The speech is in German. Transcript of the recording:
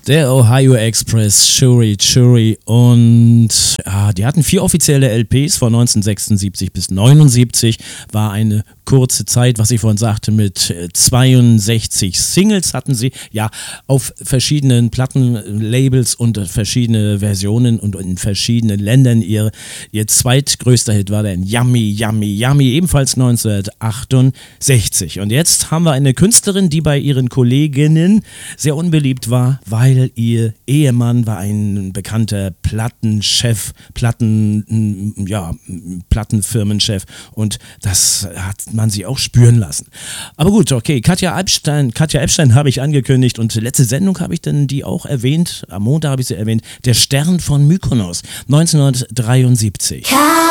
Der Ohio Express, Churi Churi, und die hatten 4 offizielle LPs von 1976 bis 79, war eine kurze Zeit, was ich vorhin sagte, mit 62 Singles hatten sie, ja, auf verschiedenen Plattenlabels und verschiedene Versionen und in verschiedenen Ländern. Ihr zweitgrößter Hit war dann Yummy, Yummy, Yummy, ebenfalls 1968. Und jetzt haben wir eine Künstlerin, die bei ihren Kolleginnen sehr unbeliebt war, weil ihr Ehemann war ein bekannter Plattenchef, Plattenfirmenchef, und das hat man sie auch spüren lassen. Aber gut, okay, Katja Epstein habe ich angekündigt, und letzte Sendung habe ich dann die auch erwähnt, am Montag habe ich sie erwähnt, der Stern von Mykonos, 1973.